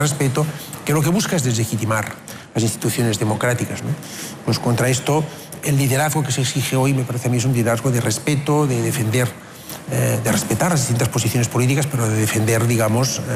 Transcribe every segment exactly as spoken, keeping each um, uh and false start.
respeto, que lo que busca es deslegitimar las instituciones democráticas, ¿no? Pues contra esto, el liderazgo que se exige hoy me parece a mí es un liderazgo de respeto, de defender, eh, de respetar las distintas posiciones políticas, pero de defender, digamos, eh,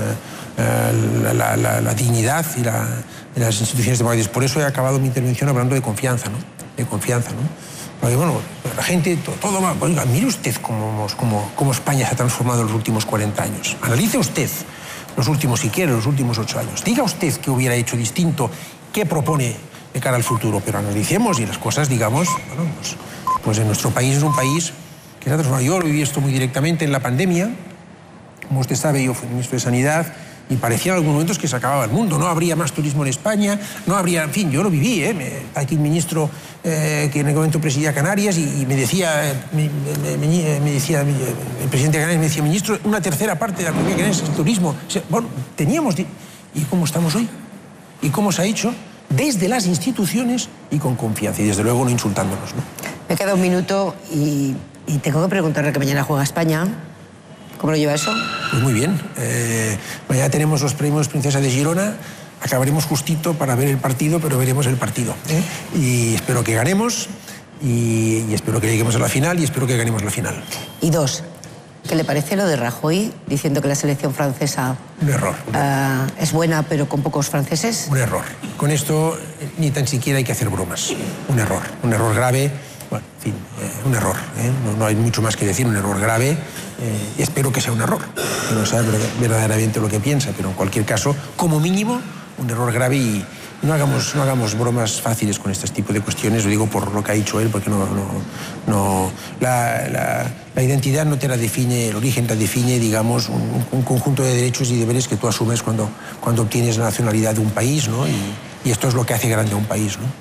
eh, la, la, la dignidad y la, de las instituciones democráticas. Por eso he acabado mi intervención hablando de confianza, ¿no? De confianza, ¿no? Porque, bueno, la gente, todo, todo va... Oiga, mire usted cómo, cómo, cómo España se ha transformado en los últimos cuarenta años. Analice usted los últimos, si quiere, los últimos ocho años. Diga usted qué hubiera hecho distinto, qué propone de cara al futuro, pero analicemos y las cosas, digamos, bueno, pues, pues en nuestro país es un país que se ha transformado. Yo lo viví esto muy directamente en la pandemia. Como usted sabe, yo fui ministro de Sanidad y parecía en algunos momentos que se acababa el mundo, no habría más turismo en España, no habría, en fin, yo lo viví, ¿eh? Me, aquí un ministro eh, que en el momento presidía Canarias y, y me decía, eh, me, me, me, me decía, el presidente de Canarias me decía, ministro, una tercera parte de la economía canarias es el turismo. O sea, bueno, teníamos, ¿y cómo estamos hoy? ¿Y cómo se ha hecho? Desde las instituciones y con confianza, y desde luego no insultándonos, ¿no? Me queda un minuto y, y tengo que preguntarle que mañana juega España. ¿Cómo lo lleva eso? Pues muy bien. Eh, mañana tenemos los premios Princesa de Girona. Acabaremos justito para ver el partido, pero veremos el partido, ¿eh? Y espero que ganemos y, y espero que lleguemos a la final y espero que ganemos la final. Y dos, ¿qué le parece lo de Rajoy diciendo que la selección francesa un error, un error. Uh, es buena pero con pocos franceses? Un error. Con esto ni tan siquiera hay que hacer bromas. Un error, un error grave. Bueno, en fin, eh, un error, ¿eh? no, no hay mucho más que decir, un error grave, eh, y espero que sea un error, que no sea verdaderamente lo que piensa, pero en cualquier caso, como mínimo, un error grave y no hagamos, no hagamos bromas fáciles con este tipo de cuestiones, lo digo por lo que ha dicho él, porque no, no, no la, la, la identidad no te la define, el origen te define, digamos, un, un conjunto de derechos y deberes que tú asumes cuando, cuando obtienes la nacionalidad de un país, ¿no? y, y esto es lo que hace grande a un país, ¿no?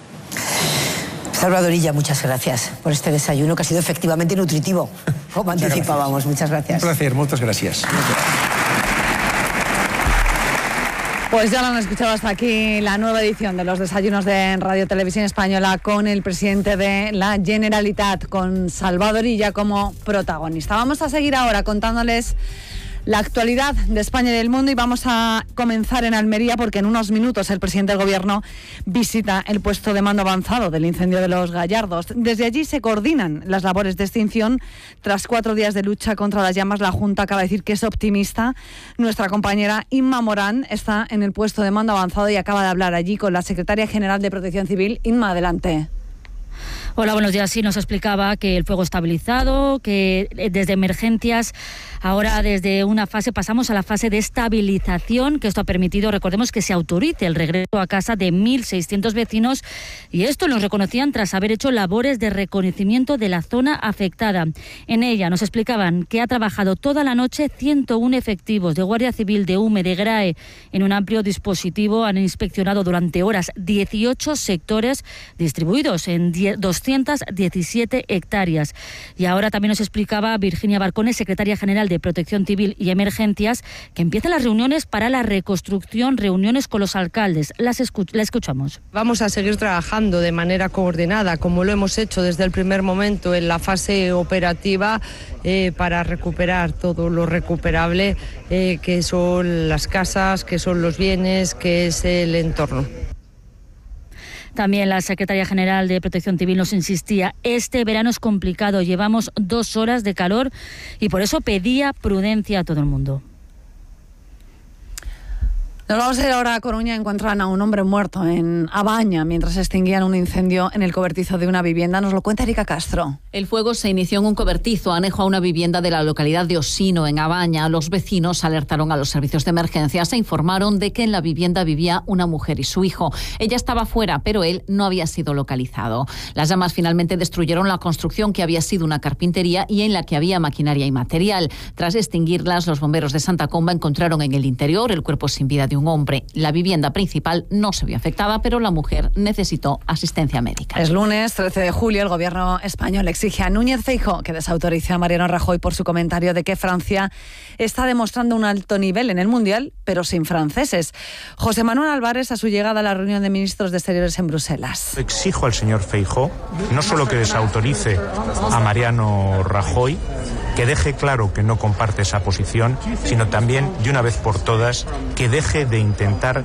Salvador Illa, muchas gracias por este desayuno que ha sido efectivamente nutritivo, como muchas anticipábamos. Gracias. Muchas gracias. Un placer, muchas gracias. Pues ya lo han escuchado hasta aquí la nueva edición de los desayunos de Radio Televisión Española con el presidente de la Generalitat, con Salvador Illa como protagonista. Vamos a seguir ahora contándoles la actualidad de España y del mundo y vamos a comenzar en Almería porque en unos minutos el presidente del Gobierno visita el puesto de mando avanzado del incendio de Los Gallardos. Desde allí se coordinan las labores de extinción. Tras cuatro días de lucha contra las llamas, la Junta acaba de decir que es optimista. Nuestra compañera Inma Morán está en el puesto de mando avanzado y acaba de hablar allí con la secretaria general de Protección Civil. Inma, adelante. Hola, buenos días. Sí, nos explicaba que el fuego estabilizado, que desde emergencias, ahora desde una fase pasamos a la fase de estabilización, que esto ha permitido, recordemos, que se autorice el regreso a casa de mil seiscientos vecinos y esto lo reconocían tras haber hecho labores de reconocimiento de la zona afectada. En ella nos explicaban que ha trabajado toda la noche ciento uno efectivos de Guardia Civil, de U M E, de GRAE, en un amplio dispositivo. Han inspeccionado durante horas dieciocho sectores distribuidos en doscientas diecisiete hectáreas. Y ahora también nos explicaba Virginia Barcones, secretaria general de Protección Civil y Emergencias, que empiezan las reuniones para la reconstrucción, reuniones con los alcaldes. Las escuch- la escuchamos. Vamos a seguir trabajando de manera coordinada, como lo hemos hecho desde el primer momento en la fase operativa, eh, para recuperar todo lo recuperable, eh, que son las casas, que son los bienes, que es el entorno. También la secretaria general de Protección Civil nos insistía, este verano es complicado, llevamos dos horas de calor y por eso pedía prudencia a todo el mundo. Nos vamos a ir ahora a Coruña. Encuentran a un hombre muerto en Abaña mientras extinguían un incendio en el cobertizo de una vivienda. Nos lo cuenta Erika Castro. El fuego se inició en un cobertizo anejo a una vivienda de la localidad de Osino, en Abaña. Los vecinos alertaron a los servicios de emergencias e informaron de que en la vivienda vivía una mujer y su hijo. Ella estaba fuera, pero él no había sido localizado. Las llamas finalmente destruyeron la construcción, que había sido una carpintería y en la que había maquinaria y material. Tras extinguirlas, los bomberos de Santa Comba encontraron en el interior el cuerpo sin vida de un hombre. La vivienda principal no se vio afectada, pero la mujer necesitó asistencia médica. Es lunes trece de julio. El gobierno español exige a Núñez Feijóo que desautorice a Mariano Rajoy por su comentario de que Francia está demostrando un alto nivel en el Mundial, pero sin franceses. José Manuel Álvarez, a su llegada a la reunión de ministros de Exteriores en Bruselas. Exijo al señor Feijóo no solo que desautorice a Mariano Rajoy, que deje claro que no comparte esa posición, sino también, de una vez por todas, que deje de intentar